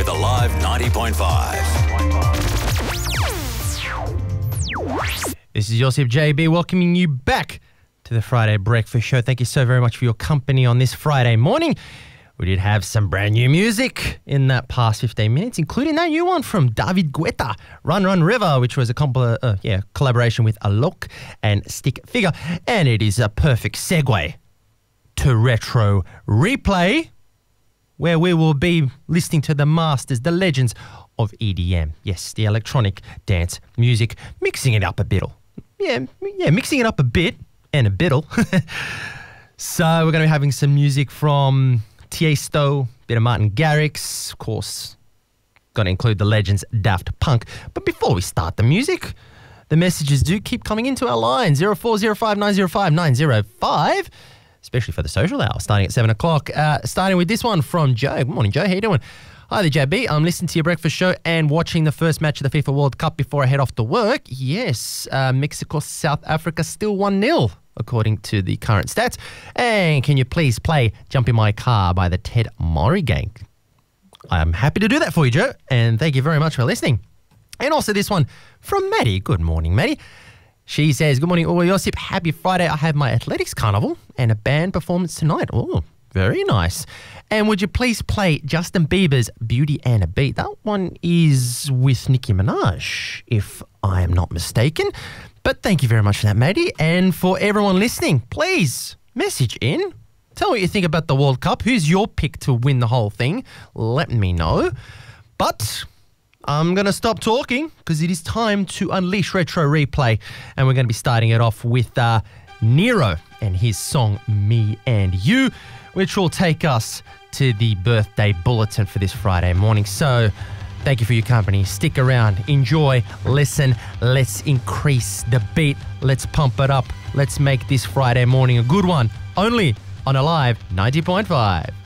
the Live 90.5. This is Josip JB welcoming you back to the Friday Breakfast Show. Thank you so very much for your company on this Friday morning. We did have some brand new music in that past 15 minutes, including that new one from David Guetta, Run Run River, which was a collaboration with Alok and Stick Figure. And it is a perfect segue to Retro Replay, where we will be listening to the masters, the legends of EDM. Yes, the electronic dance music, mixing it up a bit. Mixing it up a bit and a biddle. So we're going to be having some music from Tiesto, bit of Martin Garrix, of course, going to include the legends Daft Punk. But before we start the music, the messages do keep coming into our line, 0405 905 905, especially for the social hour, starting at 7 o'clock. Starting with this one from Joe. Good morning, Joe. How you doing? Hi there, JB. I'm listening to your breakfast show and watching the first match of the FIFA World Cup before I head off to work. Yes, Mexico, South Africa, still 1-0. According to the current stats. And can you please play Jump in My Car by the Ted Mori Gang? I'm happy to do that for you, Joe, and thank you very much for listening. And also this one from Maddie. Good morning, Maddie. She says, good morning, Josip. Happy Friday. I have my athletics carnival and a band performance tonight. Oh, very nice. And would you please play Justin Bieber's Beauty and a Beat? That one is with Nicki Minaj, if I am not mistaken. But thank you very much for that, Maddie. And for everyone listening, please message in. Tell me what you think about the World Cup. Who's your pick to win the whole thing? Let me know. But I'm going to stop talking because it is time to unleash Retro Replay. And we're going to be starting it off with Nero and his song Me and You, which will take us to the birthday bulletin for this Friday morning. So thank you for your company. Stick around, enjoy, listen. Let's increase the beat. Let's pump it up. Let's make this Friday morning a good one. Only on Alive 90.5.